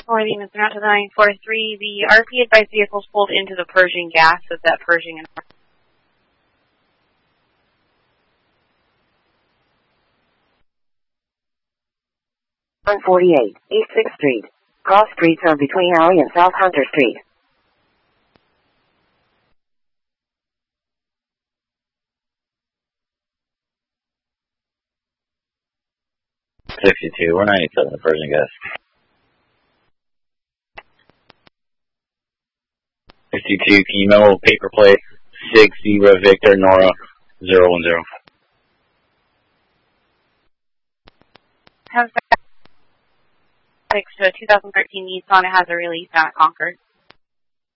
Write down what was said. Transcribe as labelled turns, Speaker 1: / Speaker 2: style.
Speaker 1: Morning, Mr. 943. The RP advised vehicles pulled into the Pershing gas at that Pershing and
Speaker 2: 148 East 6th Street. Cross streets are between Alley and South Hunter Street.
Speaker 3: #62, we're 97, Pershing gas. 52, can you memo paper plate 6 Zebra Victor Nora 010?
Speaker 1: have to a 2013 Nissan. It has a release on it, Concord.